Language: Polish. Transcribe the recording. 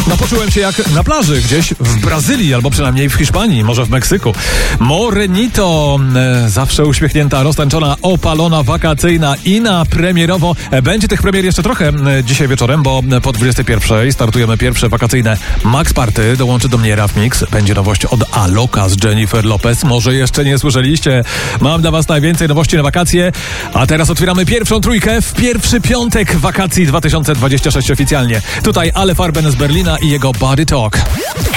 No poczułem się jak na plaży, gdzieś w Brazylii, albo przynajmniej w Hiszpanii, może w Meksyku. Morenito, zawsze uśmiechnięta, roztańczona, opalona, wakacyjna i na premierowo. Będzie tych premier jeszcze trochę dzisiaj wieczorem, bo po 21 startujemy pierwsze wakacyjne Max Party. Dołączy do mnie Raf Mix. Będzie nowość od Aloka z Jennifer Lopez. Może jeszcze nie słyszeliście. Mam dla was najwięcej nowości na wakacje. A teraz otwieramy pierwszą trójkę w pierwszy piątek wakacji 2026 oficjalnie. Tutaj Ale Farben z Berlina i jego Body Talk.